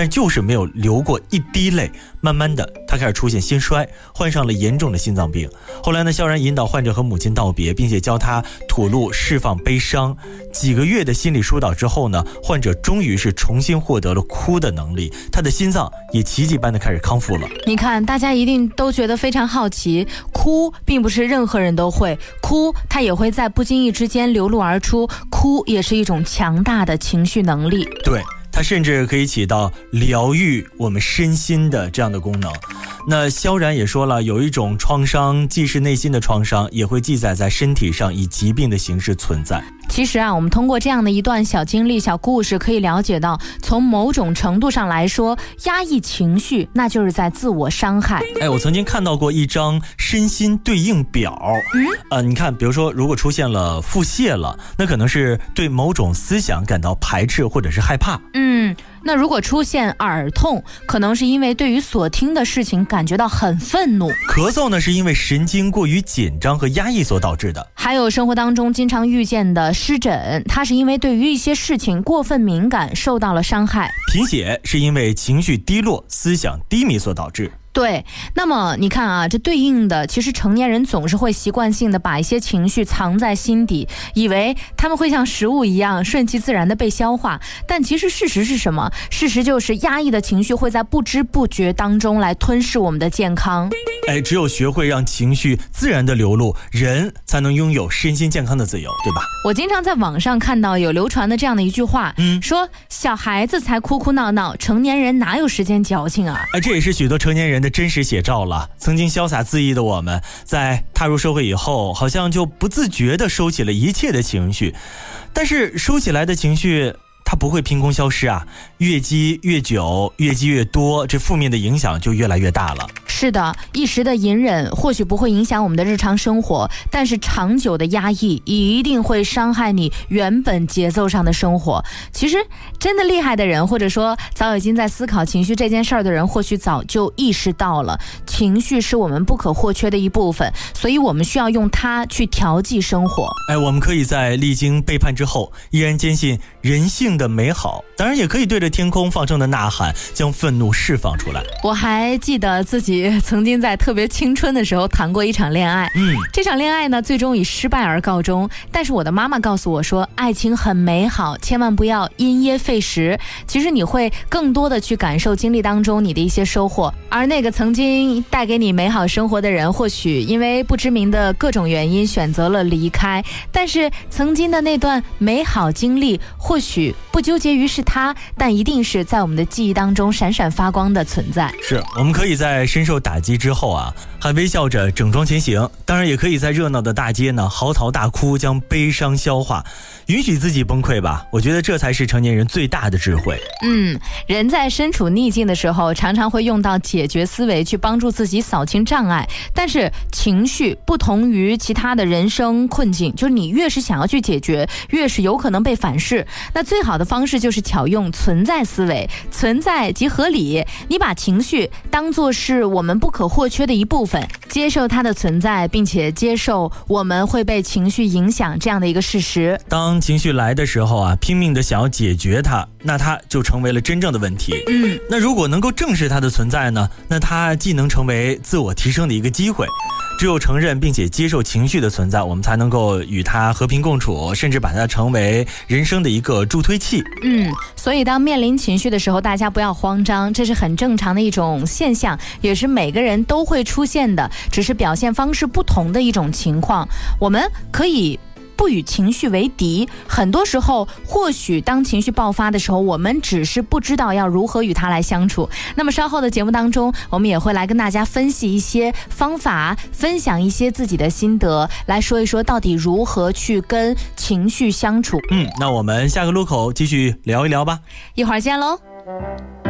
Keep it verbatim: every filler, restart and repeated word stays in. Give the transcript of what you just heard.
但就是没有流过一滴泪。慢慢的，他开始出现心衰，患上了严重的心脏病。后来呢，萧然引导患者和母亲道别，并且教他吐露释放悲伤。几个月的心理疏导之后呢，患者终于是重新获得了哭的能力，他的心脏也奇迹般的开始康复了。 你看，大家一定都觉得非常好奇，哭并不是任何人都会，哭它也会在不经意之间流露而出，哭也是一种强大的情绪能力。 对，它甚至可以起到疗愈我们身心的这样的功能。那萧然也说了，有一种创伤既是内心的创伤，也会记载在身体上，以疾病的形式存在。 其实啊，我们通过这样的一段小经历、小故事，可以了解到，从某种程度上来说，压抑情绪那就是在自我伤害。 哎，我曾经看到过一张身心对应表。嗯，呃，你看，比如说，如果出现了腹泻了，那可能是对某种思想感到排斥或者是害怕。 嗯。那如果出现耳痛，可能是因为对于所听的事情感觉到很愤怒。 咳嗽呢，是因为神经过于紧张和压抑所导致的。 还有生活当中经常遇见的湿疹，它是因为对于一些事情过分敏感，受到了伤害。 贫血是因为情绪低落、思想低迷所导致。 对，那么你看啊，这对应的其实成年人总是会习惯性的把一些情绪藏在心底，以为他们会像食物一样顺其自然的被消化，但其实事实是什么？事实就是压抑的情绪会在不知不觉当中来吞噬我们的健康。 哎，只有学会让情绪自然的流露，人才能拥有身心健康的自由，对吧？ 我经常在网上看到有流传的这样的一句话，嗯，说小孩子才哭哭闹闹，成年人哪有时间矫情啊？ 哎，这也是许多成年人的真实写照了。曾经潇洒恣意的我们，在踏入社会以后，好像就不自觉地收起了一切的情绪。但是收起来的情绪，它不会凭空消失啊，越积越久，越积越多，这负面的影响就越来越大了。 是的，一时的隐忍或许不会影响我们的日常生活，但是长久的压抑一定会伤害你原本节奏上的生活。其实真的厉害的人，或者说早已经在思考情绪这件事儿的人，或许早就意识到了情绪是我们不可或缺的一部分，所以我们需要用它去调剂生活。 哎，我们可以在历经背叛之后，依然坚信人性的美好，当然也可以对着天空放声的呐喊，将愤怒释放出来。 我还记得自己曾经在特别青春的时候谈过一场恋爱，嗯，这场恋爱呢最终以失败而告终，但是我的妈妈告诉我说，爱情很美好，千万不要因噎废食。其实你会更多的去感受经历当中你的一些收获，而那个曾经带给你美好生活的人，或许因为不知名的各种原因选择了离开，但是曾经的那段美好经历，或许不纠结于是他，但一定是在我们的记忆当中闪闪发光的存在。 是，我们可以在深受打击之后啊，还微笑着整装前行，当然也可以在热闹的大街呢嚎啕大哭，将悲伤消化，允许自己崩溃吧。我觉得这才是成年人最大的智慧。 嗯，人在身处逆境的时候，常常会用到解决思维去帮助自己扫清障碍，但是情绪不同于其他的人生困境，就是你越是想要去解决，越是有可能被反噬。那最好的方式就是巧用存在思维，存在即合理，你把情绪当作是我们不可或缺的一部分，接受它的存在，并且接受我们会被情绪影响这样的一个事实。 当情绪来的时候啊，拼命的想要解决它，那它就成为了真正的问题。嗯，那如果能够正视它的存在呢，那它既能成为自我提升的一个机会。只有承认并且接受情绪的存在，我们才能够与它和平共处，甚至把它成为人生的一个助推器。 嗯，所以当面临情绪的时候，大家不要慌张，这是很正常的一种现象，也是每个人都会出现的，只是表现方式不同的一种情况。我们可以不与情绪为敌，很多时候或许当情绪爆发的时候，我们只是不知道要如何与它来相处。那么稍后的节目当中，我们也会来跟大家分析一些方法，分享一些自己的心得，来说一说到底如何去跟情绪相处。 嗯，那我们下个路口继续聊一聊吧， 一会儿见喽。